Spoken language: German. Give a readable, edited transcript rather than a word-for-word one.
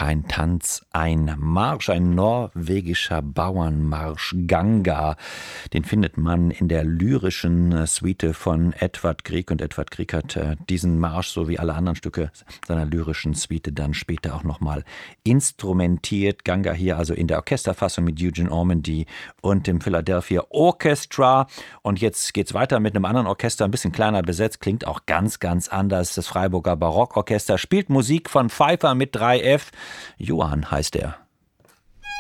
kein Tanz, ein Marsch, ein norwegischer Bauernmarsch, Ganga. Den findet man in der lyrischen Suite von Edvard Grieg. Und Edvard Grieg hat diesen Marsch sowie alle anderen Stücke seiner lyrischen Suite dann später auch nochmal instrumentiert. Ganga hier also in der Orchesterfassung mit Eugene Ormandy und dem Philadelphia Orchestra. Und jetzt geht's weiter mit einem anderen Orchester, ein bisschen kleiner besetzt, klingt auch ganz, ganz anders. Das Freiburger Barockorchester spielt Musik von Pfeiffer mit 3F. Johann heißt er.